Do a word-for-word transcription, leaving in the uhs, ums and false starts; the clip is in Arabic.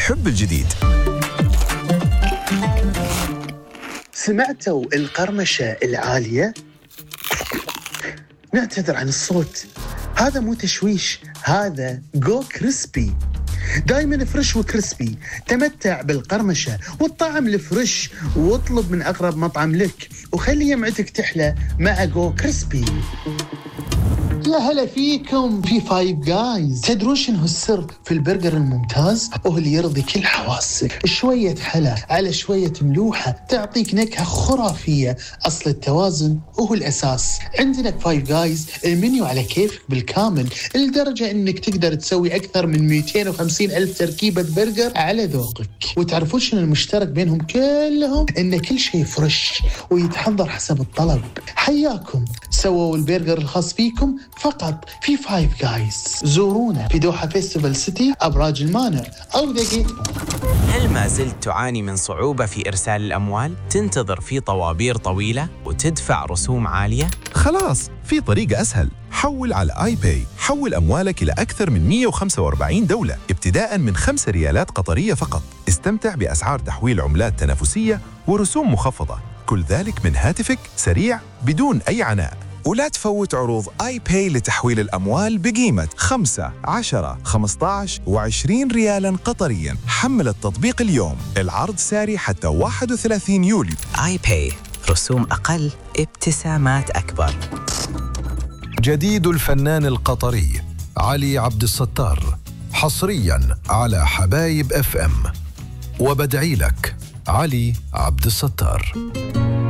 حب الجديد. سمعتوا القرمشة العالية؟ نعتذر عن الصوت، هذا مو تشويش، هذا جو كريسبي. دايما فريش وكريسبي، تمتع بالقرمشة والطعم الفريش واطلب من أقرب مطعم لك وخلي يمعتك تحلى مع جو كريسبي. يا هلا فيكم في فايف جايز. تدرون شنو السر في البرجر الممتاز؟ وهو اللي يرضي كل حواسك، شوية حلا على شوية ملوحة تعطيك نكهة خرافية. أصل التوازن وهو الأساس. عندنا فايف جايز المنيو على كيفك بالكامل، لدرجة إنك تقدر تسوي أكثر من مئتين وخمسين ألف تركيبة برجر على ذوقك. وتعرفون شنو المشترك بينهم كلهم؟ إن كل شيء فريش ويتحضر حسب الطلب. حياكم، سووا البرجر الخاص فيكم فقط في فايف جايز. زورونا في دوحة فيستيفال سيتي، أبراج المانع أو دقيق. هل ما زلت تعاني من صعوبة في إرسال الأموال؟ تنتظر في طوابير طويلة وتدفع رسوم عالية؟ خلاص، في طريقة أسهل. حول على آي باي. حول أموالك إلى أكثر من مئة وخمسة وأربعين دولة ابتداء من خمس ريالات قطرية فقط. استمتع بأسعار تحويل عملات تنافسية ورسوم مخفضة، كل ذلك من هاتفك، سريع بدون أي عناء. ولا تفوت عروض آي باي لتحويل الأموال بقيمة خمسة، عشرة، خمسة عشر وعشرين ريالاً قطرياً. حمل التطبيق اليوم، العرض ساري حتى واحد وثلاثين يوليو. آي باي، رسوم أقل، ابتسامات أكبر. جديد الفنان القطري علي عبد الستار حصرياً على حبايب اف ام. وبدعي لك علي عبد الستار.